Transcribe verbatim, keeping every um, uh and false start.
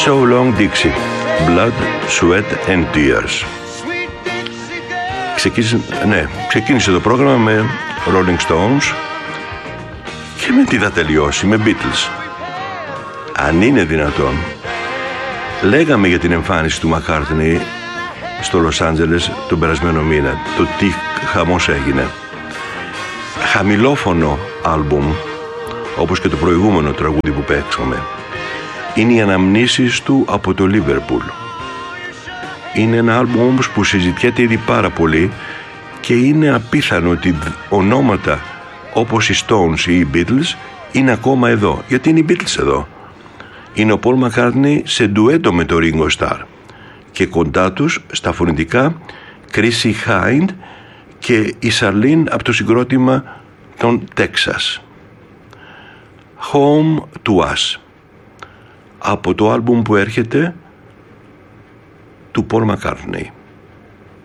So Long Dixie, Blood, Sweat and Tears. Ξεκίνησε, ναι, ξεκίνησε το πρόγραμμα με Rolling Stones και με τι θα τελειώσει, με Beatles. Αν είναι δυνατόν. Λέγαμε για την εμφάνιση του McCartney στο Λος Άντζελες τον περασμένο μήνα, το τι χαμός έγινε. Χαμηλόφωνο άλμπουμ, όπως και το προηγούμενο τραγούδι που παίξαμε. Είναι οι αναμνήσεις του από το Λίβερπουλ. Είναι ένα άλμπουμ όμως που συζητιέται ήδη πάρα πολύ και είναι απίθανο ότι ονόματα όπως οι Stones ή οι Beatles είναι ακόμα εδώ. Γιατί είναι οι Beatles εδώ. Είναι ο Paul McCartney σε ντουέτο με το Ringo Starr και κοντά τους στα φωνητικά Chrissie Hynde και η Charlene από το συγκρότημα των Texas. Home to Us, από το άλμπουμ που έρχεται του Paul McCartney.